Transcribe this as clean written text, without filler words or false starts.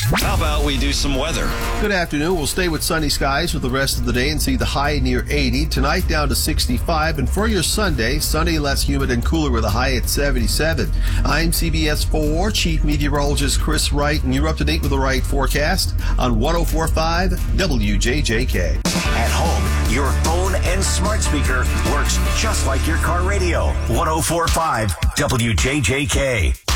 How about we do some weather? Good afternoon. We'll stay with sunny skies for the rest of the day and see the high near 80. Tonight down to 65. And for your Sunday, sunny, less humid and cooler with a high at 77. I'm CBS 4 Chief Meteorologist Chris Wright, and you're up to date with the Wright forecast on 104.5 WJJK. At home, your phone and smart speaker works just like your car radio. 104.5 WJJK.